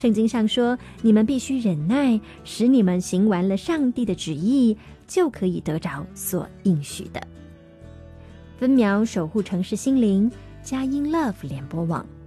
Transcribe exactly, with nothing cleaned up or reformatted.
圣经上说，你们必须忍耐，使你们行完了上帝的旨意，就可以得着所应许的。分秒守护城市心灵，佳音 Love 联播网。